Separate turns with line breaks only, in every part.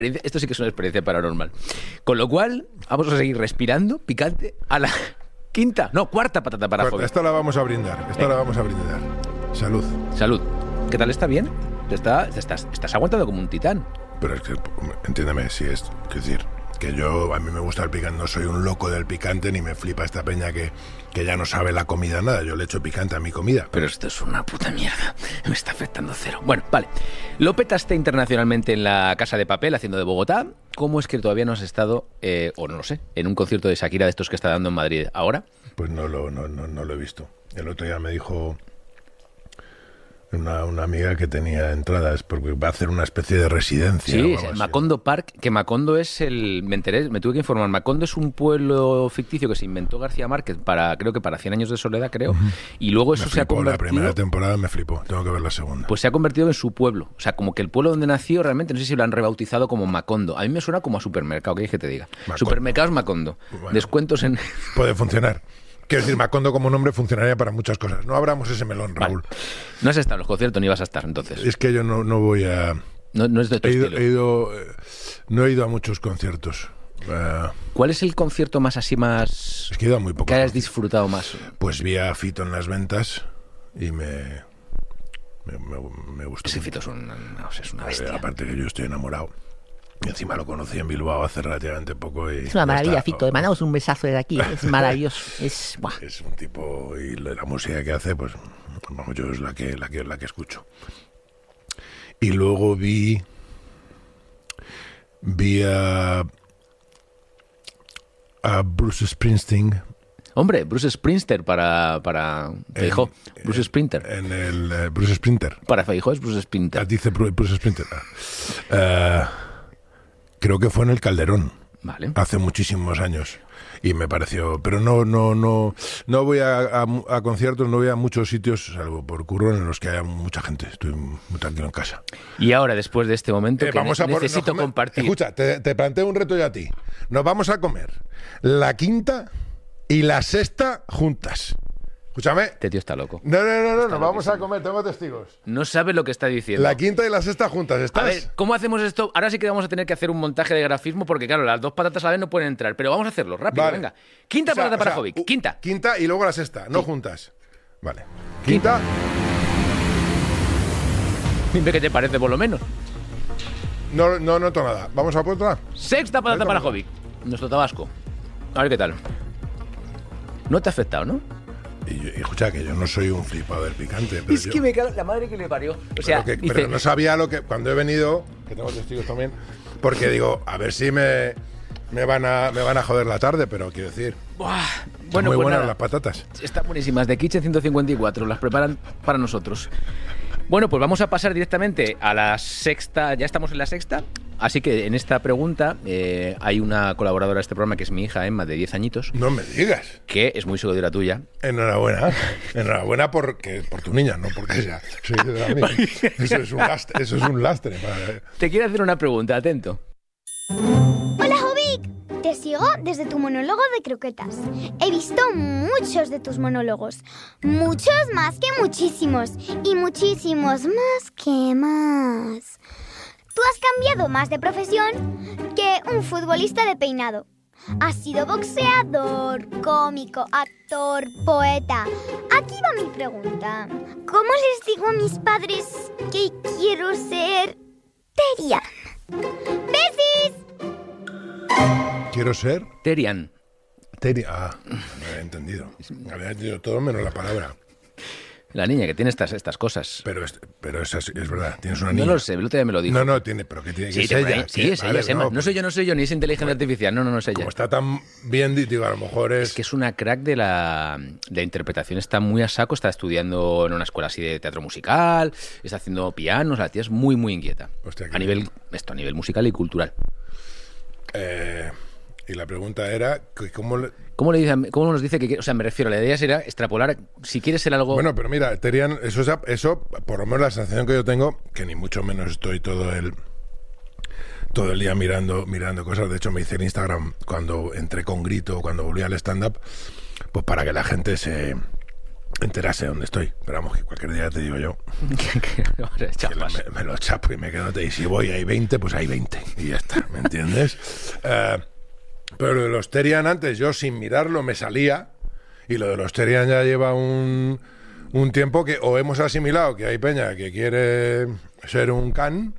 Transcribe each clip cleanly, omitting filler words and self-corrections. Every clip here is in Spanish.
Esto sí que es una experiencia paranormal. Con lo cual, vamos a seguir respirando picante a la cuarta patata para Javi.
Esta la vamos a brindar. Salud.
Salud. ¿Qué tal? ¿Está bien? Estás aguantando como un titán.
Pero es que, entiéndeme, si es... Quiero decir, que a mí me gusta el picante, no soy un loco del picante, ni me flipa esta peña que ya no sabe la comida nada. Yo le echo picante a mi comida.
Pero esto es una puta mierda. Me está afectando cero. Bueno, vale. Lo petaste internacionalmente en la Casa de Papel, haciendo de Bogotá. ¿Cómo es que todavía no has estado, o no lo sé, en un concierto de Shakira de estos que está dando en Madrid ahora?
Pues no lo he visto. El otro día me dijo una amiga que tenía entradas porque va a hacer una especie de residencia.
Sí, es el Macondo Park, que Macondo es me tuve que informar, Macondo es un pueblo ficticio que se inventó García Márquez creo que para 100 años de soledad, creo, y luego eso se ha convertido...
La primera temporada me flipó, tengo que ver la segunda.
Pues se ha convertido en su pueblo, o sea, como que el pueblo donde nació realmente, no sé si lo han rebautizado como Macondo. A mí me suena como a supermercado, ¿qué quieres que te diga? Macondo. Supermercados Macondo, bueno, descuentos en...
Puede funcionar. Quiero decir, Macondo como nombre funcionaría para muchas cosas. No abramos ese melón, Raúl.
Vale. No has estado en los conciertos ni vas a estar, entonces.
Es que yo no voy a...
No es de tu estilo.
No he ido a muchos conciertos.
¿Cuál es el concierto más así más...
Es que he ido a muy pocos.
Que hayas disfrutado más?
Pues vi a Fito en las ventas y me gustó.
Ese Fito es una bestia.
Aparte que yo estoy enamorado. Y encima lo conocí en Bilbao hace relativamente poco. Y
es una maravilla, Fito. Le mandamos un besazo desde aquí. Es maravilloso. Es
un tipo... Y la música que hace, pues... Vamos, yo es la que escucho. Y luego vi a Bruce Springsteen.
Hombre, Bruce Springsteen para Feijó. Bruce Sprinter.
En el Bruce Sprinter.
Para Feijó es Bruce Sprinter.
Dice Bruce Sprinter. Creo que fue en el Calderón.
Vale.
Hace muchísimos años. Y me pareció... Pero no voy a conciertos, no voy a muchos sitios, salvo por curro, en los que haya mucha gente. Estoy muy tranquilo en casa.
Y ahora, después de este momento, que necesito compartir...
Escucha, te planteo un reto yo a ti. Nos vamos a comer la quinta y la sexta juntas. Escúchame.
Este tío está loco.
No, nos vamos a comer, tengo testigos.
No sabe lo que está diciendo.
La quinta y la sexta juntas, ¿estás?
A ver, ¿cómo hacemos esto? Ahora sí que vamos a tener que hacer un montaje de grafismo porque, claro, las dos patatas a la vez no pueden entrar. Pero vamos a hacerlo, rápido, vale. Venga. Quinta patata para Jovic, quinta.
Quinta y luego la sexta, no juntas. Vale. Quinta.
Dime qué te parece, por lo menos.
No noto nada. ¿Vamos a por otra?
Sexta patata para Jovic, nuestro tabasco. A ver qué tal. No te ha afectado, ¿no?
Y escucha, que yo no soy un flipado del picante. Pero
es que me cago la madre que le parió. O sea,
pero no sabía lo que... Cuando he venido, que tengo testigos también, porque digo, a ver si me van a joder la tarde, pero quiero decir...
Buah,
bueno, muy buenas las patatas.
Están buenísimas, de Kitchen 154, las preparan para nosotros. Bueno, pues vamos a pasar directamente a la sexta, ya estamos en la sexta, así que en esta pregunta hay una colaboradora de este programa que es mi hija Emma, de 10 añitos.
No me digas.
Que es muy seguidora tuya.
Enhorabuena por tu niña, no porque ella seguidora mía. Eso es un lastre.
Te quiero hacer una pregunta, atento.
Hola, Jovic. Te sigo desde tu monólogo de croquetas. He visto muchos de tus monólogos. Muchos más que muchísimos. Y muchísimos más que más. Tú has cambiado más de profesión que un futbolista de peinado. Has sido boxeador, cómico, actor, poeta. Aquí va mi pregunta. ¿Cómo les digo a mis padres que quiero ser Terian? ¡Besis!
¿Quiero ser?
Terian.
Ah, no había entendido. Había entendido todo menos la palabra.
La niña que tiene estas cosas.
Pero es verdad, tienes una niña.
No lo sé, el otro día me lo dijo.
No, tiene, pero que tiene que
ser
ella.
Sí, es ella, es Emma. No soy yo, ni es inteligencia artificial. No, es ella.
Como está tan bien, digo, a lo mejor es...
Es que es una crack de la interpretación, está muy a saco, está estudiando en una escuela así de teatro musical, está haciendo pianos, la tía es muy, muy inquieta.
Hostia,
a nivel musical y cultural.
Y la pregunta era, ¿cómo
nos dice que... O sea, me refiero, la idea sería extrapolar, si quieres ser algo...
Bueno, pero mira, Terian, eso, por lo menos la sensación que yo tengo, que ni mucho menos estoy todo el día mirando cosas. De hecho, me hice el Instagram cuando entré con Grito, cuando volví al stand-up, pues para que la gente se enterarse de dónde estoy. Pero vamos, que cualquier día te digo yo.
Ahora,
Que
chapas.
me lo chapo y me quedo. Y si voy hay 20, pues hay 20. Y ya está, ¿me entiendes? Pero lo de los Terian antes, yo sin mirarlo me salía. Y lo de los Terian ya lleva un tiempo que o hemos asimilado que hay peña que quiere ser un can,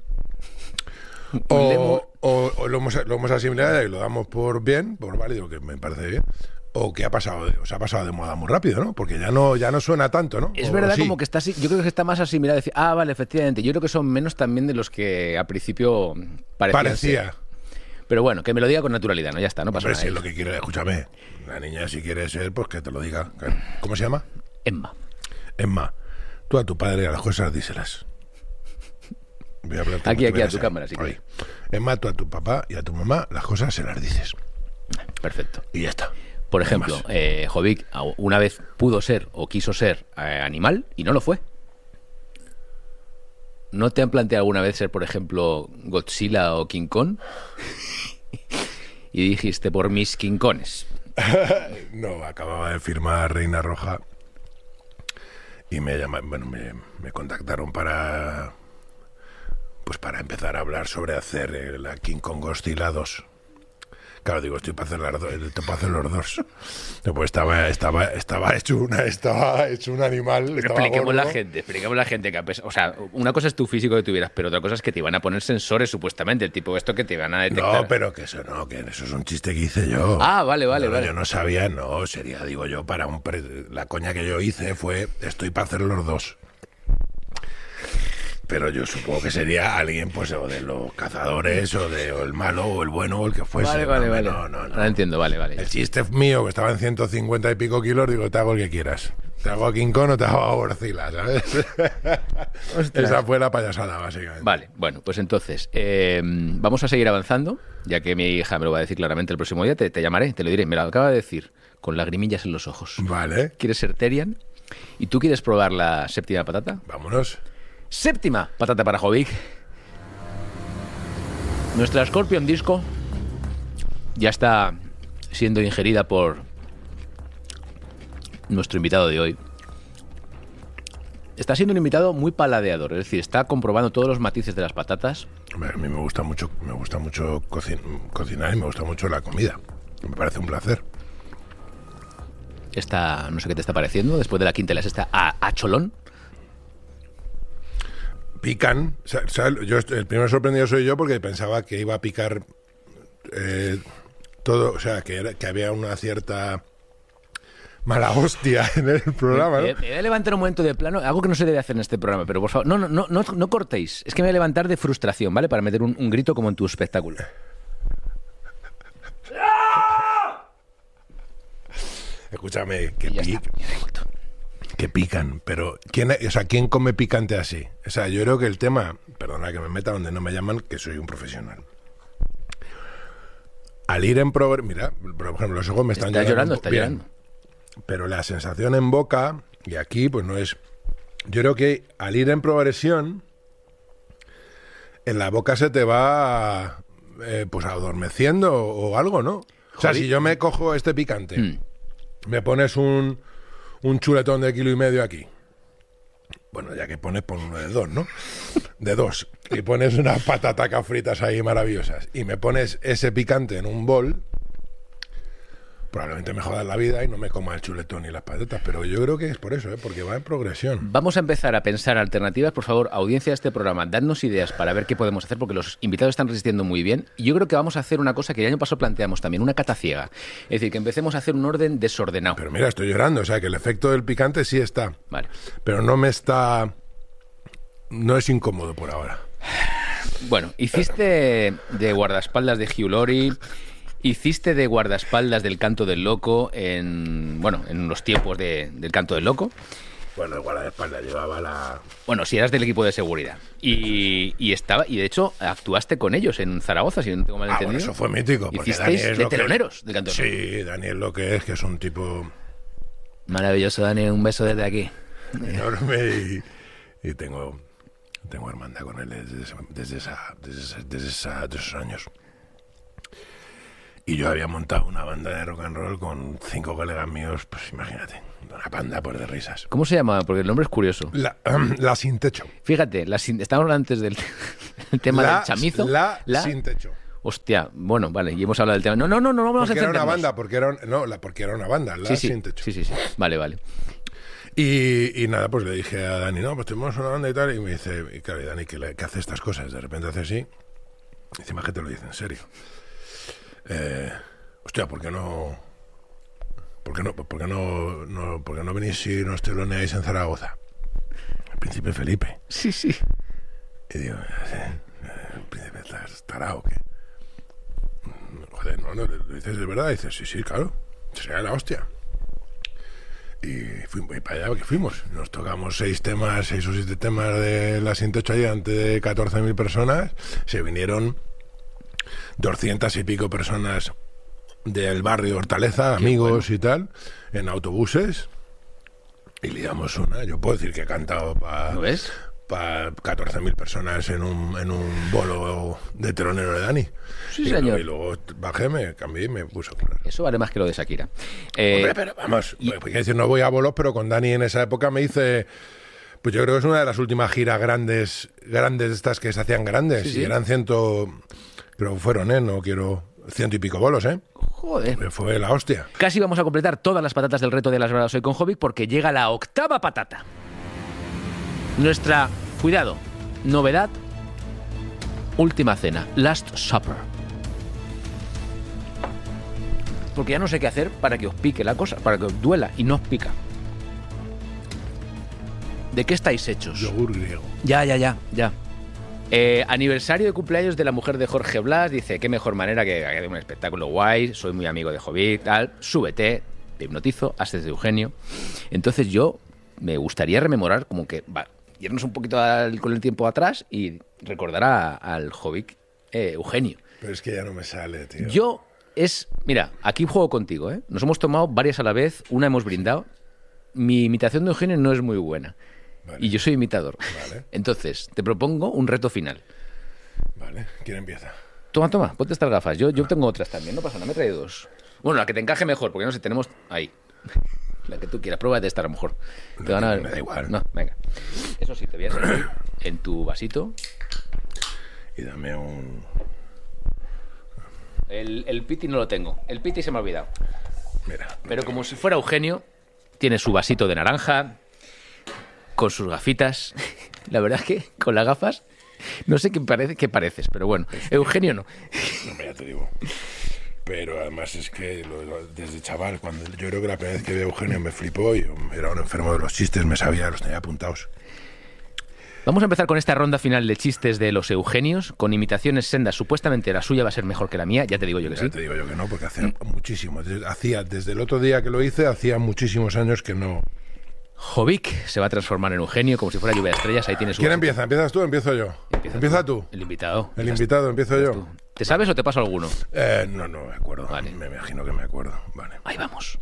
o lo hemos asimilado y lo damos por bien, por válido, que me parece bien. O que se ha pasado de moda muy rápido, ¿no? Porque ya no suena tanto, ¿no?
Es
O
verdad,
sí.
como que está así. Yo creo que está más asimilado. Decir, vale, efectivamente. Yo creo que son menos también de los que a principio parecían ser.
Parecía.
Pero bueno, que me lo diga con naturalidad, ¿no? Ya está, no pasa
Hombre,
nada.
si es lo que quiere, escúchame. La niña, si quiere ser, pues que te lo diga. ¿Cómo se llama?
Emma.
Emma, tú a tu padre a las cosas díselas. Voy a hablarte
Aquí,
como tú
a
eres,
tu cámara, si
Ahí. Emma, tú a tu papá y a tu mamá las cosas se las dices.
Perfecto.
Y ya está.
Por
No hay
ejemplo,
más.
Jovic una vez pudo ser o quiso ser animal y no lo fue. ¿No te han planteado alguna vez ser, por ejemplo, Godzilla o King Kong? Y dijiste, por mis King Kongs.
No, acababa de firmar Reina Roja y me contactaron para empezar a hablar sobre hacer la King Kong Godzilla 2. Claro, digo, estoy para hacer los dos. Pues estaba hecho un animal. Estaba
Expliquemos
gordo.
la gente que o sea, una cosa es tu físico que tuvieras, pero otra cosa es que te iban a poner sensores supuestamente, el tipo esto que te van a detectar.
No, pero que eso es un chiste que hice yo.
Vale.
Yo no sabía, sería, digo yo, la coña que yo hice fue, estoy para hacer los dos. Pero yo supongo que sería alguien, pues, o de los cazadores, o el malo, o el bueno, o el que fuese.
Vale.
No.
Ahora entiendo, vale.
El chiste mío, que estaba en 150 y pico kilos, digo, te hago el que quieras. Te hago a King Kong o te hago a Godzilla, ¿sabes? Esa fue la payasada, básicamente.
Vale, bueno, pues entonces, vamos a seguir avanzando, ya que mi hija me lo va a decir claramente el próximo día, te llamaré, te lo diré, me lo acaba de decir, con lagrimillas en los ojos.
Vale,
¿Quieres ser Terian? ¿Y tú quieres probar la séptima patata?
vámonos.
Séptima patata para Jovic. Nuestra Scorpion Disco ya está siendo ingerida por nuestro invitado de hoy. Está siendo un invitado muy paladeador, es decir, está comprobando todos los matices de las patatas.
Hombre, a mí me gusta mucho cocinar y me gusta mucho la comida. Me parece un placer.
Esta, no sé qué te está pareciendo, después de la quinta y la sexta, a cholón.
Pican. El primero sorprendido soy yo porque pensaba que iba a picar todo, o sea, que había una cierta mala hostia en el programa, ¿no?
Me voy a levantar un momento de plano, algo que no se debe hacer en este programa, pero por favor, no cortéis. Es que me voy a levantar de frustración, ¿vale? Para meter un grito como en tu espectáculo.
Escúchame,
Y ya está, ya he vuelto.
que pican, pero ¿quién come picante así? O sea, yo creo que el tema, perdona que me meta donde no me llaman, que soy un profesional. Al ir en mira, por ejemplo, los ojos me están
Está llorando, está
bien,
llorando.
pero la sensación en boca, y aquí pues no es... Yo creo que al ir en progresión, en la boca se te va pues adormeciendo o algo, ¿no? O sea, si yo me cojo este picante, me pones un chuletón de 1,5 kilos aquí. Bueno, ya que pones, pon uno de 2, ¿no? De 2. Y pones unas patatacas fritas ahí maravillosas. Y me pones ese picante en un bol. Probablemente me jodas la vida y no me coma el chuletón y las patatas. Pero yo creo que es por eso, porque va en progresión.
Vamos a empezar a pensar alternativas. Por favor, audiencia de este programa, dadnos ideas para ver qué podemos hacer, porque los invitados están resistiendo muy bien. Y yo creo que vamos a hacer una cosa que el año pasado planteamos también, una cata ciega. Es decir, que empecemos a hacer un orden desordenado.
Pero mira, estoy llorando. O sea, que el efecto del picante sí está.
Vale.
Pero no me está... No es incómodo por ahora.
Bueno, hiciste de guardaespaldas de Hugh Laurie, hiciste de guardaespaldas del Canto del Loco en los tiempos del Canto del Loco.
Bueno, igual a la espalda llevaba la...
Bueno, si eras del equipo de seguridad. Y de hecho actuaste con ellos en Zaragoza, si no tengo mal entendido.
Bueno, eso fue mítico. Porque
Hicisteis
Dani es
de
lo que
teloneros del Canto del Loco.
Sí, Daniel lo que es un tipo
Maravilloso, Dani, un beso desde aquí.
enorme y tengo hermandad con él desde esos años. Y yo había montado una banda de rock and roll con 5 colegas míos, pues imagínate, una panda por de risas.
¿Cómo se llama? Porque el nombre es curioso.
La sin techo.
Fíjate, estábamos antes del el tema del chamizo.
La sin techo.
Hostia, bueno, vale, y hemos hablado del tema. No vamos a
Porque era una
encendernos.
banda, porque era una banda, la sin techo.
Sí. Vale.
Y nada, pues le dije a Dani, no, pues tenemos una banda y tal, y me dice, y claro, y Dani, que hace estas cosas, de repente hace así, y encima que te lo dice en serio. Hostia, ¿por qué no venís y nos teloneáis en Zaragoza? El príncipe Felipe.
Sí.
Y digo, el príncipe estás tarao, ¿o qué? Joder, no, ¿lo dices de verdad? Y dices, sí, claro, sería la hostia. Y para allá que fuimos. Nos tocamos 6 o 7 temas de la sin techo allí ante 14.000 personas. Se vinieron 200 y pico personas del barrio Hortaleza, amigos y tal, en autobuses. Y liamos una. Yo puedo decir que he cantado para 14.000 personas en un bolo de telonero de Dani.
Sí, señor.
Y luego bajé, me cambié y me puse a curar.
Eso vale más que lo de Shakira.
Hombre, pero vamos, porque decir, no voy a bolos, pero con Dani en esa época me hice... Pues yo creo que es una de las últimas giras grandes de estas que se hacían grandes.
Sí.
Y eran 100... Creo que fueron, 100 y pico bolos,
Joder.
Fue la hostia.
Casi vamos a completar todas las patatas del reto de las bravas hoy con Jovic porque llega la 8ª patata. Nuestra, cuidado, novedad, última cena, Last Supper. Porque ya no sé qué hacer para que os pique la cosa, para que os duela y no os pica. ¿De qué estáis hechos?
Yogur griego.
Ya. Aniversario de cumpleaños de la mujer de Jorge Blas. Dice, qué mejor manera que de un espectáculo guay. Soy muy amigo de Jovic, tal. Súbete, te hipnotizo, haces de Eugenio. Entonces yo me gustaría rememorar, como que irnos un poquito con el tiempo atrás y recordar al Jovic Eugenio.
Pero es que ya no me sale, tío.
Mira, aquí juego contigo, ¿eh? Nos hemos tomado varias a la vez, una hemos brindado. Mi imitación de Eugenio no es muy buena.
Vale.
Y yo soy imitador.
Vale.
Entonces, te propongo un reto final.
Vale, ¿quién empieza?
Toma, ponte estas gafas. Yo tengo otras también, no pasa nada, me he traído 2. Bueno, la que te encaje mejor, porque no sé, tenemos ahí. La que tú quieras, prueba de esta a lo mejor. Te van a...
Me da igual.
No, venga. Eso sí, te voy a servir en tu vasito.
Y dame un...
El piti no lo tengo. El piti se me ha olvidado.
Mira.
Pero como si fuera Eugenio, tiene su vasito de naranja, con sus gafitas. La verdad es que con las gafas no sé qué pareces, pero bueno, Eugenio no.
No, ya te digo. Pero además es que desde chaval, cuando yo creo que la primera vez que vi a Eugenio me flipó, yo era un enfermo de los chistes, los tenía apuntados.
Vamos a empezar con esta ronda final de chistes de los Eugenios, con imitaciones sendas. Supuestamente la suya va a ser mejor que la mía, ya te digo yo que sí.
Ya te digo yo que no, porque hacía muchísimo. Desde el otro día que lo hice, hacía muchísimos años que no...
Jovic se va a transformar en Eugenio como si fuera lluvia de estrellas. Ahí tienes.
¿Quién empieza? ¿Empiezas tú o empiezo yo? Empieza tú.
El invitado.
El invitado, empiezo yo.
¿Te sabes o te paso alguno?
No me acuerdo.
Vale.
Me imagino que me acuerdo. Vale.
Ahí vamos.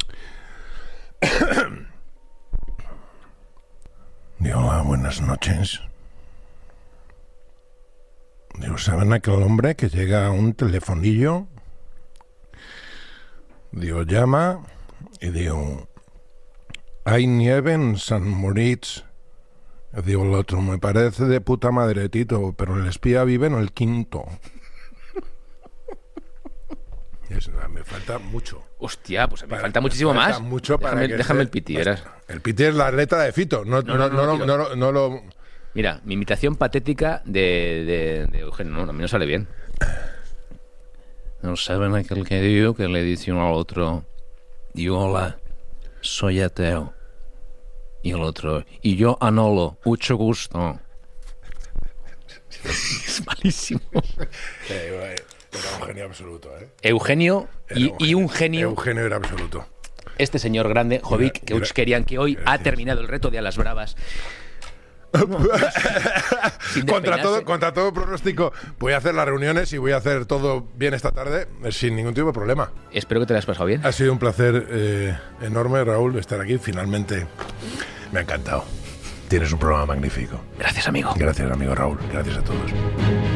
Hola, buenas noches. Digo, ¿saben aquel hombre que llega a un telefonillo? Digo, llama y digo, ¿hay nieve en San Moritz? Digo, el otro, me parece de puta madre, Tito, pero el espía vive en el quinto. Me falta mucho.
Hostia, pues me falta muchísimo más.
Mucho
déjame el piti, verás.
El piti es la letra de Fito, no lo...
Mira, mi imitación patética de Eugenio, no, a mí no sale bien. No saben aquel que digo que le dice uno al otro, y hola, soy ateo. Y el otro, y yo Anolo, mucho gusto. Es malísimo.
Era un genio absoluto, ¿eh?
Eugenio y un genio.
Eugenio era absoluto.
Este señor grande, Jovic, que muchos querían que hoy ha terminado el reto de A las Bravas.
Contra todo pronóstico, voy a hacer las reuniones y voy a hacer todo bien esta tarde sin ningún tipo de problema.
Espero que te lo hayas pasado bien.
Ha sido un placer enorme, Raúl, estar aquí. Finalmente me ha encantado. Tienes un programa magnífico.
Gracias, amigo.
Gracias, amigo Raúl. Gracias a todos.